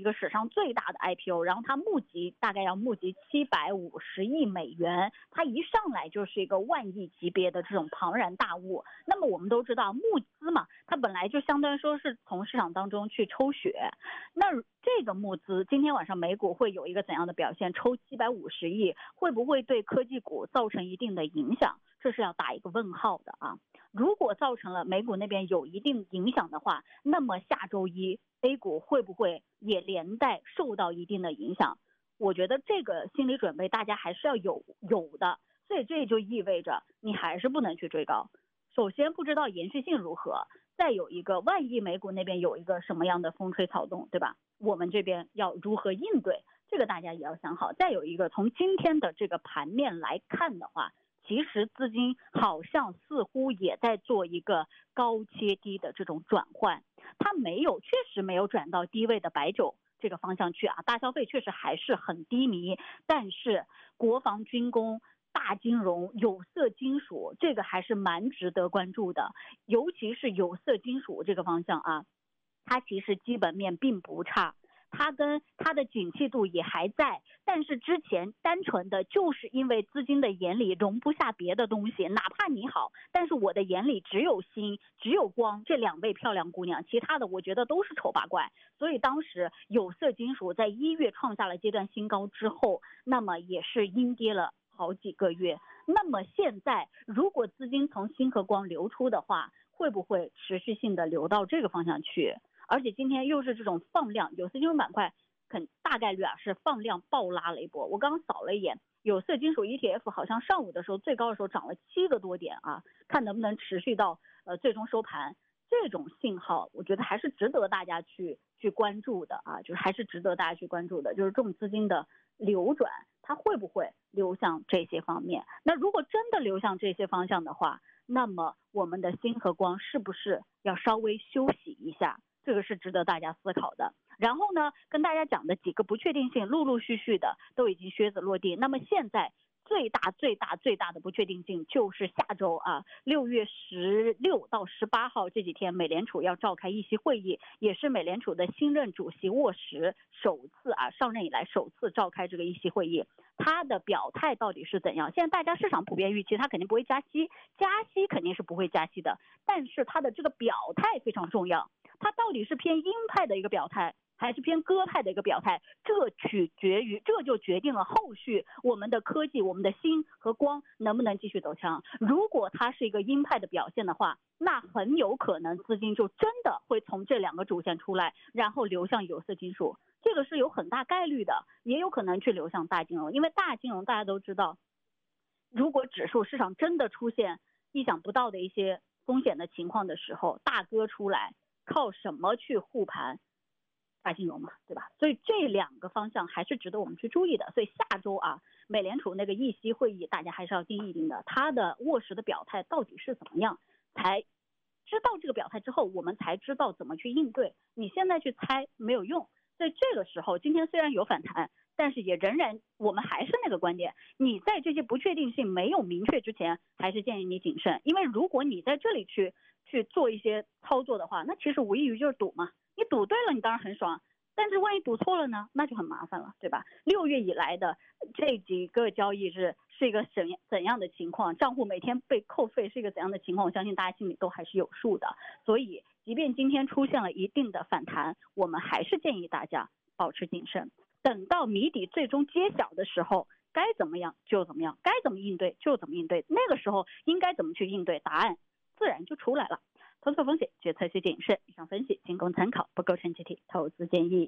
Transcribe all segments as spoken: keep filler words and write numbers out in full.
一个史上最大的 I P O， 然后它募集大概要募集七百五十亿美元，它一上来就是一个万亿级别的这种庞然大物。那么我们都知道募资嘛，它本来就相当于说是从市场当中去抽血，那这个募资今天晚上美股会有一个怎样的表现？抽七百五十亿，会不会对科技股造成一定的影响？这是要打一个问号的啊！如果造成了美股那边有一定影响的话，那么下周一 A 股会不会也连带受到一定的影响？我觉得这个心理准备大家还是要有有的，所以这也就意味着你还是不能去追高。首先不知道延续性如何，再有一个万一美股那边有一个什么样的风吹草动，对吧？我们这边要如何应对，这个大家也要想好。再有一个，从今天的这个盘面来看的话，其实资金好像似乎也在做一个高切低的这种转换，它没有，确实没有转到低位的白酒这个方向去啊，大消费确实还是很低迷，但是国防军工、大金融、有色金属这个还是蛮值得关注的，尤其是有色金属这个方向啊，它其实基本面并不差，它跟它的景气度也还在，但是之前单纯的就是因为资金的眼里容不下别的东西，哪怕你好，但是我的眼里只有锌只有光这两位漂亮姑娘，其他的我觉得都是丑八怪。所以当时有色金属在一月创下了阶段新高之后，那么也是阴跌了好几个月。那么现在如果资金从锌和光流出的话，会不会持续性的流到这个方向去？而且今天又是这种放量，有色金属板块肯大概率啊是放量暴拉了一波。我刚刚扫了一眼，有色金属 E T F 好像上午的时候最高的时候涨了七个多点啊，看能不能持续到呃最终收盘。这种信号我觉得还是值得大家去去关注的啊，就是还是值得大家去关注的，就是这种资金的流转，它会不会流向这些方面？那如果真的流向这些方向的话，那么我们的锌和光是不是要稍微休息一下？这个是值得大家思考的。然后呢，跟大家讲的几个不确定性陆陆续续的都已经靴子落地。那么现在最大最大最大的不确定性就是下周啊，六月十六到十八号这几天，美联储要召开议息会议，也是美联储的新任主席沃什首次啊上任以来首次召开这个议息会议，他的表态到底是怎样？现在大家市场普遍预期他肯定不会加息，加息肯定是不会加息的，但是他的这个表态非常重要，他到底是偏鹰派的一个表态，还是偏鸽派的一个表态，这取决于，这就决定了后续我们的科技、我们的锌和光能不能继续走强。如果它是一个鹰派的表现的话，那很有可能资金就真的会从这两个主线出来，然后流向有色金属，这个是有很大概率的，也有可能去流向大金融。因为大金融大家都知道，如果指数市场真的出现意想不到的一些风险的情况的时候，大哥出来靠什么去护盘？大金融嘛，对吧？所以这两个方向还是值得我们去注意的。所以下周啊，美联储那个议息会议，大家还是要盯一盯的，他的沃什的表态到底是怎么样，才知道这个表态之后，我们才知道怎么去应对。你现在去猜没有用。所以这个时候，今天虽然有反弹，但是也仍然我们还是那个观点，你在这些不确定性没有明确之前，还是建议你谨慎。因为如果你在这里去去做一些操作的话，那其实无异于就是赌嘛。你赌对了，你当然很爽，但是万一赌错了呢，那就很麻烦了，对吧？六月以来的这几个交易日是一个怎怎样的情况，账户每天被扣费是一个怎样的情况，我相信大家心里都还是有数的。所以即便今天出现了一定的反弹，我们还是建议大家保持谨慎，等到谜底最终揭晓的时候，该怎么样就怎么样，该怎么应对就怎么应对，那个时候应该怎么去应对，答案自然就出来了。投资风险，决策需谨慎。以上分析仅供参考，不构成集体投资建议。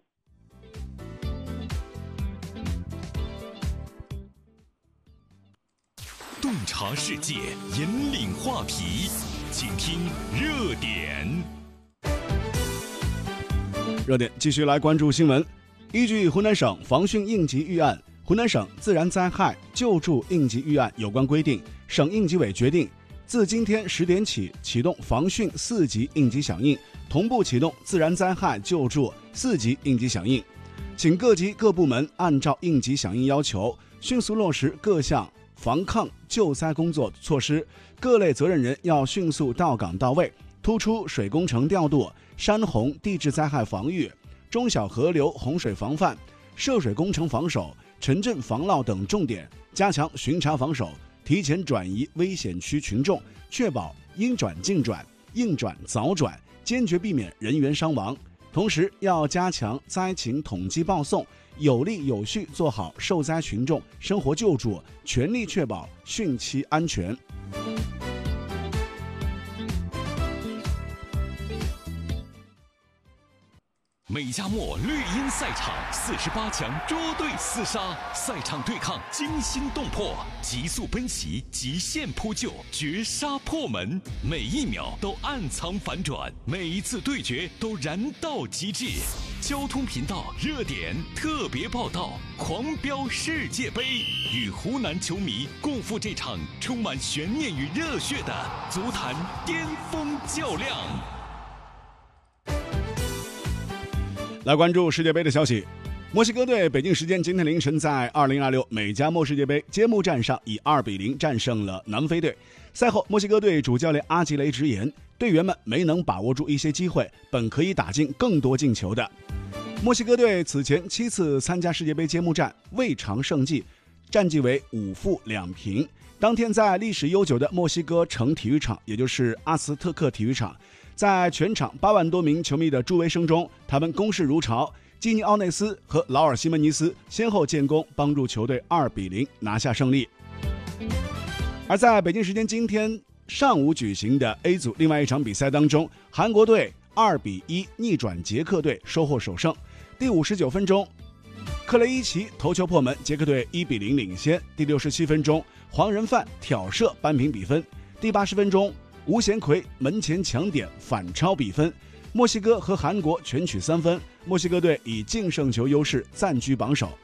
洞察世界，引领话题，请听热点。 热点继续来关注新闻。依据湖南省防汛应急预案、湖南省自然灾害救助应急预案有关规定，省应急委决定自今天十点起启动防汛四级应急响应，同步启动自然灾害救助四级应急响应，请各级各部门按照应急响应要求，迅速落实各项防抗救灾工作措施，各类责任人要迅速到岗到位，突出水工程调度、山洪地质灾害防御、 中小河流洪水防范、涉水工程防守、城镇防涝等重点，加强巡查防守，提前转移危险区群众，确保应转尽转、应转早转，坚决避免人员伤亡。同时，要加强灾情统计报送，有力有序做好受灾群众生活救助，全力确保汛期安全。 美加墨绿茵赛场四十八强捉对厮杀，赛场对抗惊心动魄，急速奔袭，极限扑救，绝杀破门，每一秒都暗藏反转，每一次对决都燃到极致。交通频道热点特别报道，狂飙世界杯，与湖南球迷共赴这场充满悬念与热血的足坛巅峰较量。 来关注世界杯的消息，墨西哥队北京时间今天凌晨在二零二六美加墨世界杯揭幕战上以二比零战胜了南非队。赛后，墨西哥队主教练阿吉雷直言，队员们没能把握住一些机会，本可以打进更多进球的。墨西哥队此前七次参加世界杯揭幕战未尝胜绩，战绩为五负两平。当天在历史悠久的墨西哥城体育场，也就是阿斯特克体育场，在全场八万多名球迷的助威声中，他们攻势如潮，基尼奥内斯和劳尔西门尼斯先后建功，帮助球队二比零拿下胜利。而在北京时间今天上午举行的 A 组另外一场比赛当中，韩国队二比一逆转捷克队，收获首胜。第五十九分钟，克雷伊奇头球破门，捷克队一比零领先。第六十七分钟，黄仁范挑射扳平比分。第八十分钟，吴贤奎门前抢点反超比分，墨西哥和韩国全取三分，墨西哥队以净胜球优势暂居榜首。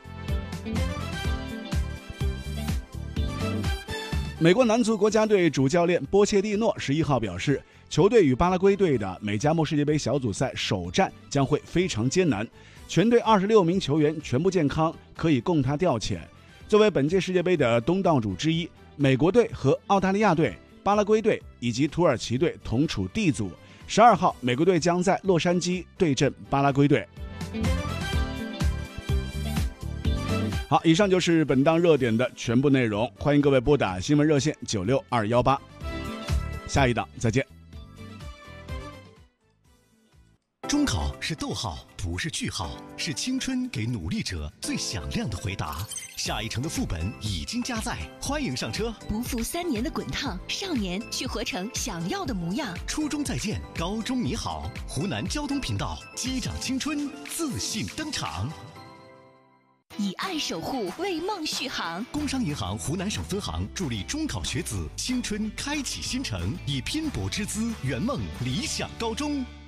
美国男足国家队主教练波切蒂诺十一号表示，球队与巴拉圭队的美加墨世界杯小组赛首战将会非常艰难，全队二十六名球员全部健康，可以供他调遣。作为本届世界杯的东道主之一，美国队和澳大利亚队、巴拉圭队以及土耳其队同处 D 组。十二号，美国队将在洛杉矶对阵巴拉圭队。好，以上就是本档热点的全部内容，欢迎各位拨打新闻热线九六二一八。下一档再见。 中考是逗号，不是句号，是青春给努力者最响亮的回答。下一城的副本已经加载，欢迎上车。 不负三年的滚烫，少年去活成想要的模样。 初中再见，高中你好。湖南交通频道，击掌青春，自信登场。 以爱守护，为梦续航。 工商银行湖南省分行助力中考学子青春开启新程，以拼搏之姿圆梦理想高中。